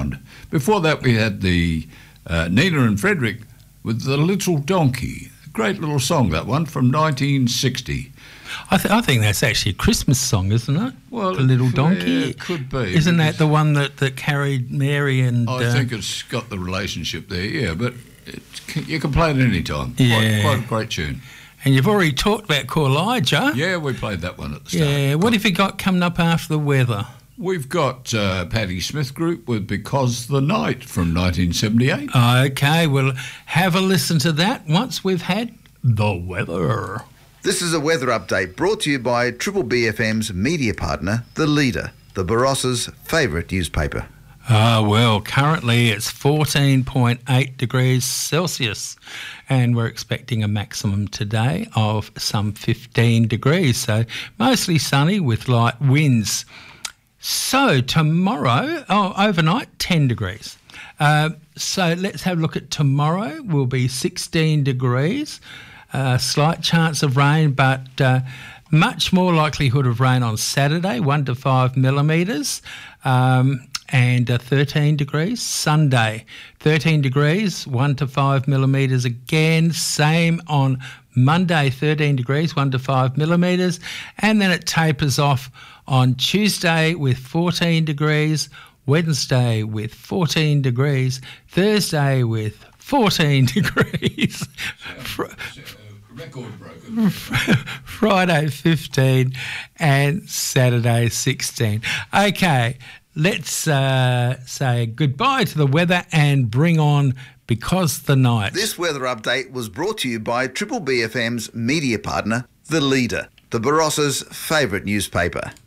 around. Before that, we had the Nina and Frederick with The Little Donkey. Great little song, that one, from 1960. I think that's actually a Christmas song, isn't it? Well, The Little Donkey. Yeah, it could be. Isn't that the one that carried Mary and... I think it's got the relationship there, yeah, but you can play it any time. Yeah. Quite a great tune. And you've already talked about Elijah. Yeah, we played that one at the start. Yeah, what have you got coming up after the weather? We've got Patti Smith Group with Because the Night from 1978. Okay, we'll have a listen to that once we've had the weather. This is a weather update brought to you by Triple BFM's media partner, The Leader, the Barossa's favourite newspaper. Well, currently it's 14.8 degrees Celsius and we're expecting a maximum today of some 15 degrees, so mostly sunny with light winds. So tomorrow, overnight, 10 degrees. So let's have a look at tomorrow. Will be 16 degrees. Slight chance of rain, but much more likelihood of rain on Saturday, 1 to 5 millimetres, and 13 degrees. Sunday, 13 degrees, 1 to 5 millimetres again. Same on Monday, 13 degrees, 1 to 5 millimetres, and then it tapers off on Tuesday with 14 degrees, Wednesday with 14 degrees, Thursday with 14 degrees. Record broken. Friday 15 and Saturday 16. Okay, let's say goodbye to the weather and bring on Because the Night. This weather update was brought to you by Triple BFM's media partner, The Leader, the Barossa's favourite newspaper.